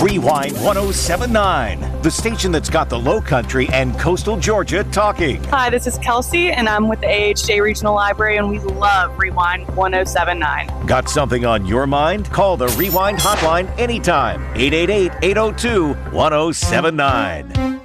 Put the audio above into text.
Rewind 1079, the station that's got the Low Country and Coastal Georgia talking. Hi, this is Kelsey, and I'm with the AHJ Regional Library, and we love Rewind 1079. Got something on your mind? Call the Rewind hotline anytime. 888-802-1079.